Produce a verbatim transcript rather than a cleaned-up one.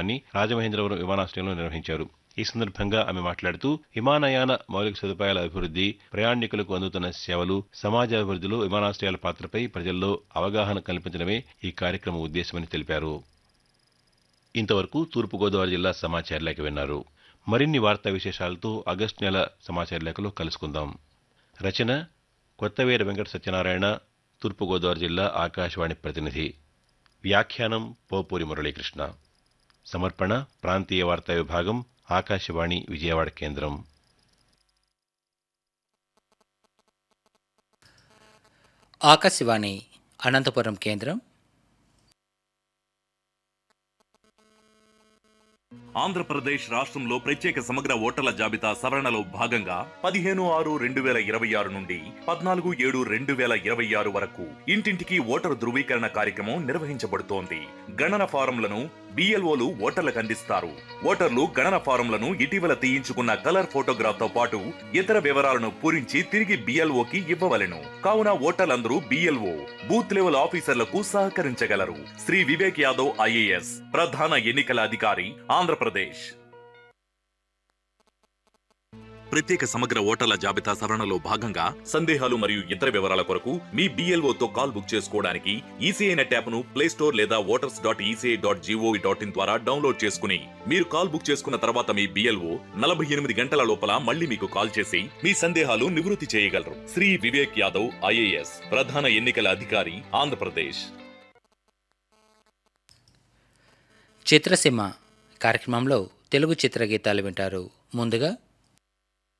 కార్యక్రమాన్ని రాజమహేంద్రవరం విమానాశ్రయంలో నిర్వహించారు. ఈ సందర్భంగా ఆమె మాట్లాడుతూ విమానయాన మౌలిక సదుపాయాల అభివృద్ధి, ప్రయాణికులకు అందుతున్న సేవలు, సమాజాభివృద్ధిలో విమానాశ్రయాల పాత్రపై ప్రజల్లో అవగాహన కల్పించడమే ఈ కార్యక్రమం ఉద్దేశమని తెలిపారు. ఇంతవరకు తూర్పుగోదావరి జిల్లా సమాచార లేఖ విన్నారు. మరిన్ని వార్తా విశేషాలతో ఆగస్టు నెల సమాచార లేఖలో కలుసుకుందాం. రచన కొత్తవేర వెంకట సత్యనారాయణ, తూర్పుగోదావరి జిల్లా ఆకాశవాణి ప్రతినిధి. వ్యాఖ్యానం పోపూరి మురళీకృష్ణ. సమర్పణ ప్రాంతీయ వార్తా విభాగం, ఆకాశవాణి విజయవాడ కేంద్రం. ఆకాశవాణి అనంతపురం కేంద్రం. ఆంధ్రప్రదేశ్ రాష్ట్రంలో ప్రత్యేక సమగ్ర ఓటర్ల జాబితా సవరణలో భాగంగా పదిహేను ఆరు రెండు వేల ఇరవై ఆరు నుండి పద్నాలుగు ఏడు రెండు వేల ఇరవై ఆరు వరకు ఇంటింటికి ఓటరు ధృవీకరణ కార్యక్రమం నిర్వహించబడుతోంది. గణన ఫారంలను బిఎల్ఓలు ఓటర్లకు అందిస్తారు. ఓటర్లు గణన ఫారంలను ఇటీవల తీయించుకున్న కలర్ ఫోటోగ్రాఫ్ తో పాటు ఇతర వివరాలను పూరించి తిరిగి బిఎల్ఓకి ఇవ్వవలెను. కావున ఓటర్లందరూ బిఎల్ఓ బూత్ లెవెల్ ఆఫీసర్లకు సహకరించగలరు. శ్రీ వివేక్ యాదవ్ ఐఏఎస్ ప్రధాన ఎన్నికల అధికారి, ఆంధ్రప్రదేశ్. ప్రత్యేక సమగ్ర ఓటర్ల జాబితా సవరణలో భాగంగా సందేహాలు మరియు ఇతర వివరాల కొరకు మీ బిఎల్ఓతో కాల్ బుక్ చేసుకోవడానికి ఈసీఐ నెట్ యాప్ ను ప్లే స్టోర్ లేదా voters dot ECI dot GOV dot in ద్వారా డౌన్లోడ్ చేసుకుని మీరు కాల్ బుక్ చేసుకున్న తర్వాత మీ బిఎల్ఓ నలభై ఎనిమిది గంటల లోపల మళ్ళీ మీకు కాల్ చేసి మీ సందేహాలు నివృత్తి చేయగలరు. శ్రీ వివేక్ యాదవ్ ఐఏఎస్ ప్రధాన ఎన్నికల అధికారి, ఆంధ్రప్రదేశ్. చిత్రసీమ కార్యక్రమంలో తెలుగు చిత్రగీతాలు వింటారు. ముందుగా